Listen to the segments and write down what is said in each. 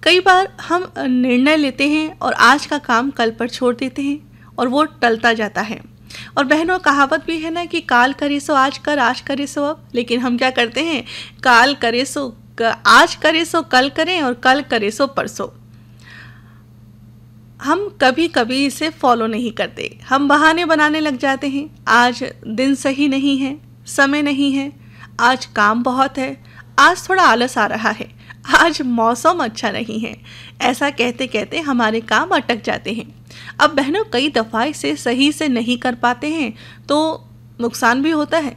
कई बार हम निर्णय लेते हैं और आज का काम कल पर छोड़ देते हैं और वो टलता जाता है। और बहनों, कहावत भी है ना कि काल करे सो आज कर, आज करे सो अब। लेकिन हम क्या करते हैं, काल करे सो आज करे सो कल करें और कल करे सो परसों। हम कभी कभी इसे फॉलो नहीं करते, हम बहाने बनाने लग जाते हैं। आज दिन सही नहीं है, समय नहीं है, आज काम बहुत है, आज थोड़ा आलस आ रहा है, आज मौसम अच्छा नहीं है। ऐसा कहते कहते हमारे काम अटक जाते हैं। अब बहनों, कई दफ़ा इसे सही से नहीं कर पाते हैं तो नुकसान भी होता है।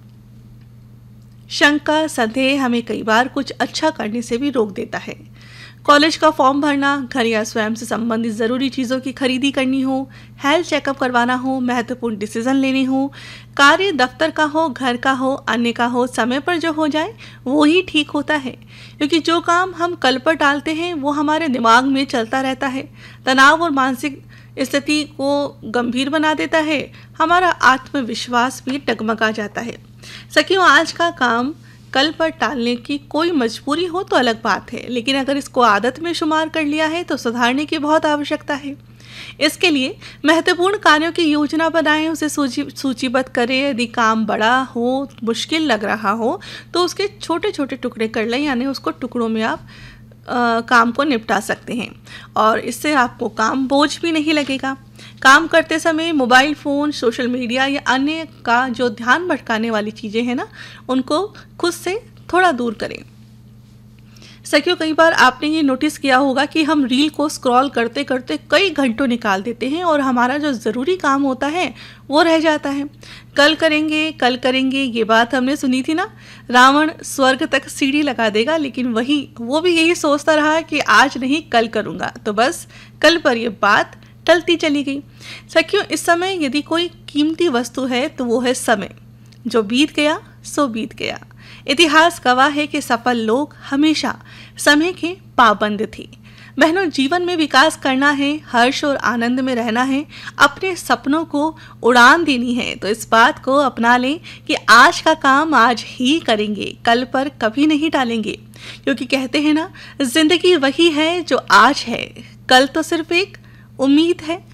शंका, संदेह हमें कई बार कुछ अच्छा करने से भी रोक देता है। कॉलेज का फॉर्म भरना, घर या स्वयं से संबंधित ज़रूरी चीज़ों की खरीदी करनी हो, हेल्थ चेकअप करवाना हो, महत्वपूर्ण डिसीजन लेने हो, कार्य दफ्तर का हो, घर का हो, अन्य का हो, समय पर जो हो जाए वो ही ठीक होता है। क्योंकि जो काम हम कल पर टालते हैं वो हमारे दिमाग में चलता रहता है, तनाव और मानसिक स्थिति को गंभीर बना देता है, हमारा आत्मविश्वास भी डगमगा जाता है। सखियों, आज का काम कल पर टालने की कोई मजबूरी हो तो अलग बात है, लेकिन अगर इसको आदत में शुमार कर लिया है तो सुधारने की बहुत आवश्यकता है। इसके लिए महत्वपूर्ण कार्यों की योजना बनाएं, उसे सूचीबद्ध करें। यदि काम बड़ा हो, मुश्किल लग रहा हो तो उसके छोटे छोटे टुकड़े कर लें, यानी उसको टुकड़ों में आप काम को निपटा सकते हैं और इससे आपको काम बोझ भी नहीं लगेगा। काम करते समय मोबाइल फ़ोन, सोशल मीडिया या अन्य का जो ध्यान भटकाने वाली चीज़ें हैं ना, उनको खुद से थोड़ा दूर करें। सखियों, कई बार आपने ये नोटिस किया होगा कि हम रील को स्क्रॉल करते करते कई घंटों निकाल देते हैं और हमारा जो ज़रूरी काम होता है वो रह जाता है। कल करेंगे ये बात हमने सुनी थी ना। रावण स्वर्ग तक सीढ़ी लगा देगा, लेकिन वो भी यही सोचता रहा कि आज नहीं कल करूँगा, तो बस कल पर ये बात टलती चली गई। सखियों, इस समय यदि कोई कीमती वस्तु है तो वो है समय। जो बीत गया सो बीत गया। इतिहास गवाह है कि सफल लोग हमेशा समय के पाबंद थे। बहनों, जीवन में विकास करना है, हर्ष और आनंद में रहना है, अपने सपनों को उड़ान देनी है तो इस बात को अपना लें कि आज का काम आज ही करेंगे, कल पर कभी नहीं टालेंगे। क्योंकि कहते हैं ना, जिंदगी वही है जो आज है, कल तो सिर्फ एक उम्मीद है।